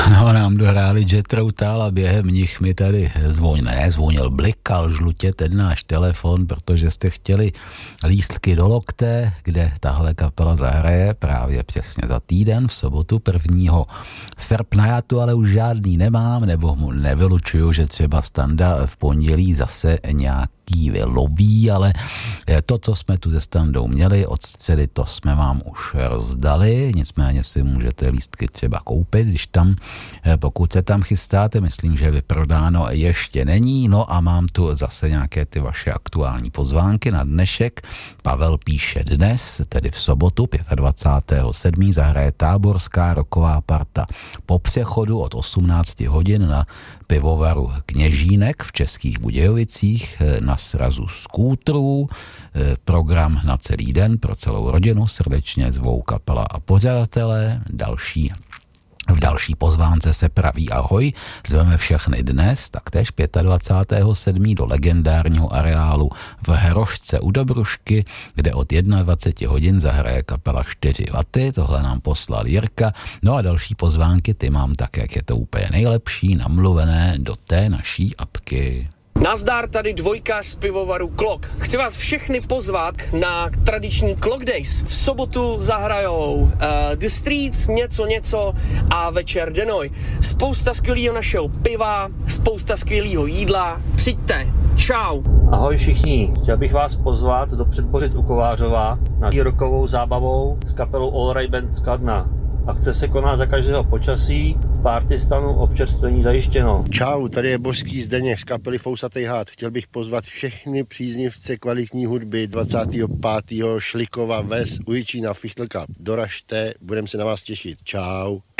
No, nám dohráli Jethro Tull a během nich mi tady zvonil, blikal žlutě ten náš telefon, protože jste chtěli lístky do Lokte, kde tahle kapela zahraje právě přesně za týden v sobotu 1. srpna. Já tu ale už žádný nemám, nebo nevylučuju, že třeba Standa v pondělí zase nějaký vyloví, ale to, co jsme tu ze Standou měli od středy, to jsme vám už rozdali, nicméně si můžete lístky třeba koupit, když tam, pokud se tam chystáte, myslím, že vyprodáno ještě není. No a mám tu zase nějaké ty vaše aktuální pozvánky na dnešek. Pavel píše dnes, tedy v sobotu 25.7. zahraje táborská rocková parta Po přechodu od 18 hodin na pivovaru Kněžínek v Českých Budějovicích na srazu skútrů. Program na celý den pro celou rodinu srdečně zvou kapela a pořadatelé. V další pozvánce se praví ahoj. Zveme všechny dnes, taktéž 25.7. do legendárního areálu v Hrošce u Dobrušky, kde od 21 hodin zahraje kapela 4 vaty. Tohle nám poslal Jirka. No a další pozvánky, ty mám tak, jak je to úplně nejlepší, namluvené do té naší apky. Nazdar, tady dvojkař z pivovaru Klok. Chci vás všechny pozvat na tradiční Klok Days. V sobotu zahrajou The Streets, něco a večer Denoj. Spousta skvělého našeho piva, spousta skvělého jídla. Přijďte. Čau. Ahoj všichni, chtěl bych vás pozvat do Předbořic u Kovářova na rockovou zábavou s kapelou All Right Band z Kladna. Akce se koná za každého počasí, v Partystanu občerstvení zajištěno. Čau, tady je božský Zdeněk z kapely Fousatej hád. Chtěl bych pozvat všechny příznivce kvalitní hudby 25. Šlikova Ves u Jičína Fichtelka. Doražte, budeme se na vás těšit. Čau.